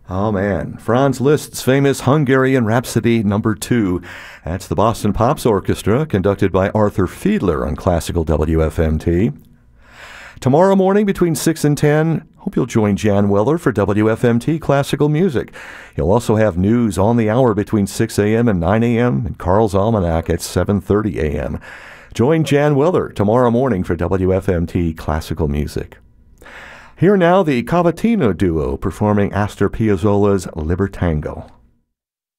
Oh man, Franz Liszt's famous Hungarian Rhapsody No. 2. That's the Boston Pops Orchestra, conducted by Arthur Fiedler on Classical WFMT. Tomorrow morning between 6 and 10, hope you'll join Jan Weller for WFMT Classical Music. He'll also have news on the hour between 6 a.m. and 9 a.m. and Carl's Almanac at 7:30 a.m. Join Jan Weller tomorrow morning for WFMT Classical Music. Here now, the Cavatina duo performing Astor Piazzolla's Libertango.